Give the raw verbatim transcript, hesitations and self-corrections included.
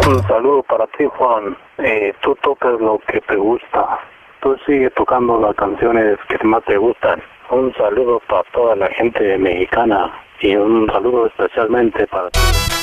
Un saludo para ti, Juan. Eh, tú tocas lo que te gusta. Tú sigue tocando las canciones que más te gustan. Un saludo para toda la gente mexicana y un saludo especialmente para ti.